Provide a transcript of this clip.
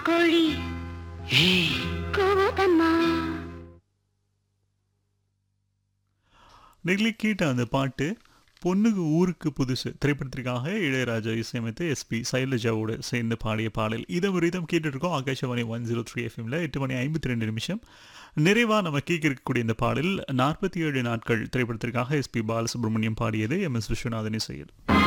கோழி கூவுதம்மா. நெகிழி கேட்ட அந்த பாட்டு பொண்ணுக்கு ஊருக்கு புதுசு திரைப்படத்திற்காக இளையராஜா இசையமைத்து எஸ்பி சைலஜாவோடு சேர்ந்து பாடிய பாடல் இதம் ரீதம் கேட்டுருக்கோம். ஆகாஷவாணி 103 எஃப்எம்ல 8 மணி 52 நிமிஷம். நிறைவாக நம்ம கேட்க இருக்கக்கூடிய இந்த பாடல் 47 நாட்கள் திரைப்படத்திற்காக எஸ்பி பாலசுப்ரமணியம் பாடியது, எம் எஸ் விஸ்வநாதன் இசையில்.